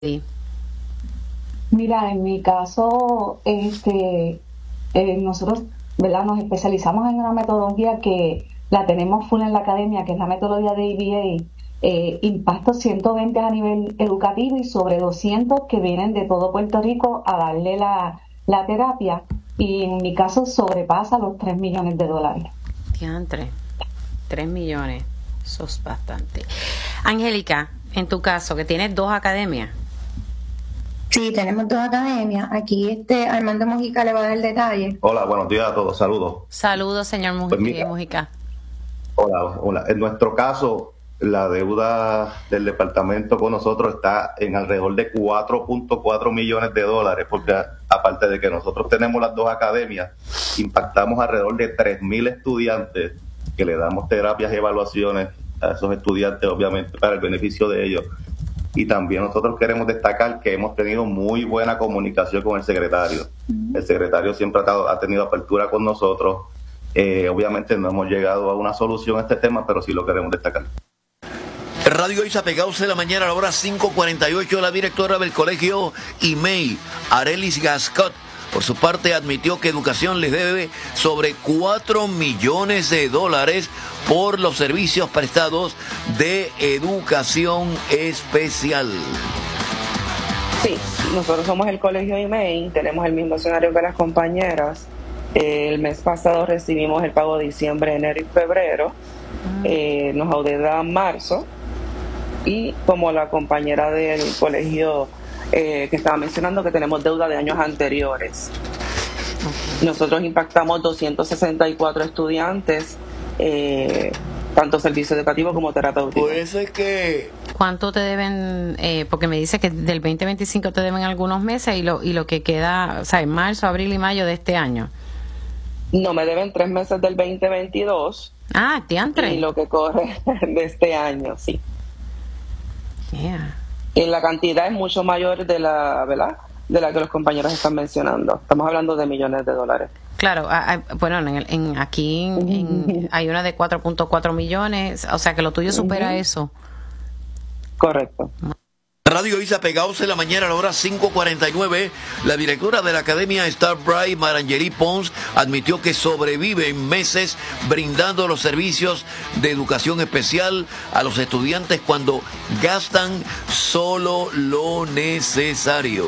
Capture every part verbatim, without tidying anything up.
Sí. Mira, en mi caso, este, eh, nosotros, ¿verdad? Nos especializamos en una metodología que la tenemos full en la academia, que es la metodología de E B A, eh, impacto ciento veinte a nivel educativo y sobre doscientos que vienen de todo Puerto Rico a darle la, la terapia, y en mi caso sobrepasa los tres millones de dólares. Diantre, tres millones, eso es bastante. Angélica, en tu caso, que tienes dos academias. Sí, tenemos dos academias. Aquí este Armando Mujica le va a dar el detalle. Hola, buenos días a todos. Saludos. Saludos, señor Mujica. Pues mira, Mujica. Hola, hola. En nuestro caso, la deuda del departamento con nosotros está en alrededor de cuatro punto cuatro millones de dólares, porque aparte de que nosotros tenemos las dos academias, impactamos alrededor de tres mil estudiantes que le damos terapias y evaluaciones a esos estudiantes, obviamente, para el beneficio de ellos. Y también nosotros queremos destacar que hemos tenido muy buena comunicación con el secretario. El secretario siempre ha tenido apertura con nosotros. Eh, obviamente no hemos llegado a una solución a este tema, pero sí lo queremos destacar. Radio Isa Pegados de la mañana a la hora cinco cuarenta y ocho, la directora del colegio I M E I, Arelis Gascot, por su parte admitió que Educación les debe sobre cuatro millones de dólares por los servicios prestados de educación especial. Sí, nosotros somos el colegio I M E I, tenemos el mismo escenario que las compañeras. El mes pasado recibimos el pago de diciembre, enero y febrero. Eh, nos adeudan marzo, y como la compañera del colegio eh, que estaba mencionando, que tenemos deuda de años anteriores. Nosotros impactamos doscientos sesenta y cuatro estudiantes, eh, tanto servicio educativo como terapéutico. Por eso es que... ¿Cuánto te deben? Eh, porque me dice que del veinte veinticinco te deben algunos meses y lo y lo que queda, o sea, en marzo, abril y mayo de este año. No, me deben tres meses del veinte veintidós. Ah, diantre. Y lo que corre de este año, sí. Yeah. Y la cantidad es mucho mayor de la, ¿verdad?, de la que los compañeros están mencionando. Estamos hablando de millones de dólares. Claro, hay, bueno, en, en aquí en, en, hay una de cuatro punto cuatro millones, o sea que lo tuyo supera uh-huh. eso. Correcto. Radio Isa Pegados en la mañana a la hora cinco cuarenta y nueve, la directora de la Academia Star Bright, Marangeli Pons, admitió que sobreviven meses brindando los servicios de educación especial a los estudiantes cuando gastan solo lo necesario.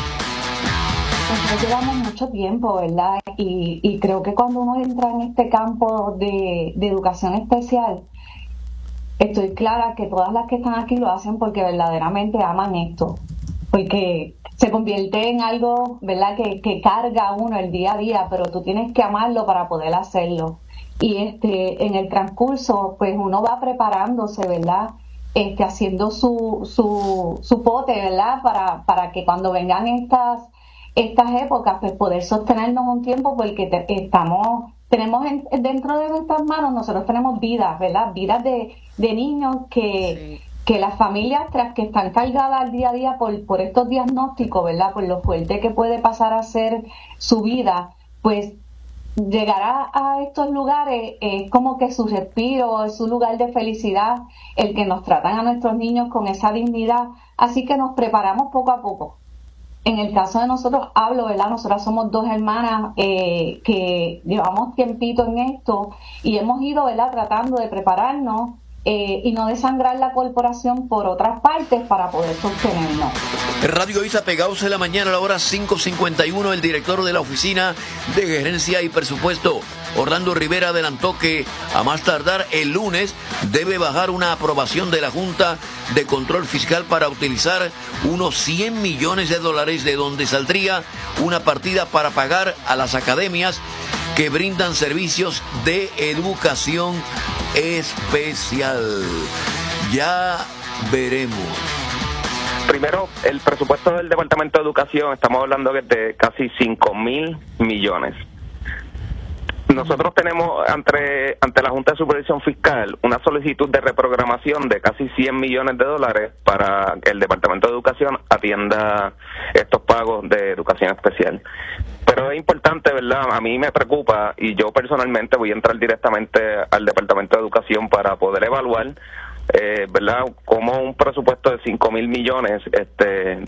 Nosotros llevamos mucho tiempo, ¿verdad? Y, y creo que cuando uno entra en este campo de, de educación especial, estoy clara que todas las que están aquí lo hacen porque verdaderamente aman esto, porque se convierte en algo, ¿verdad?, que, que carga a uno el día a día, pero tú tienes que amarlo para poder hacerlo. Y este, en el transcurso, pues uno va preparándose, ¿verdad?, este, haciendo su, su, su pote, ¿verdad?, para, para que cuando vengan estas, estas épocas, pues poder sostenernos un tiempo, porque te, estamos... Tenemos en, dentro de nuestras manos, nosotros tenemos vidas, ¿verdad? Vidas de, de niños que, sí. que las familias, tras que están cargadas al día a día por, por estos diagnósticos, ¿verdad? Por lo fuerte que puede pasar a ser su vida, pues llegar a, a estos lugares es eh, como que su respiro, es su lugar de felicidad, el que nos tratan a nuestros niños con esa dignidad. Así que nos preparamos poco a poco. En el caso de nosotros, hablo, ¿verdad? Nosotras somos dos hermanas eh, que llevamos tiempito en esto y hemos ido, ¿verdad?, tratando de prepararnos eh, y no desangrar la corporación por otras partes para poder sostenernos. Radio Isa Pegados en la mañana a la hora cinco cincuenta y uno, el director de la Oficina de Gerencia y Presupuesto, Orlando Rivera, adelantó que a más tardar el lunes debe bajar una aprobación de la Junta de Control Fiscal para utilizar unos cien millones de dólares, de donde saldría una partida para pagar a las academias que brindan servicios de educación especial. Ya veremos. Primero, el presupuesto del Departamento de Educación, estamos hablando de casi cinco mil millones. Nosotros tenemos ante, ante la Junta de Supervisión Fiscal una solicitud de reprogramación de casi cien millones de dólares para que el Departamento de Educación atienda estos pagos de educación especial. Pero es importante, ¿verdad? A mí me preocupa, y yo personalmente voy a entrar directamente al Departamento de Educación para poder evaluar eh, ¿verdad? Como un presupuesto de cinco mil millones este,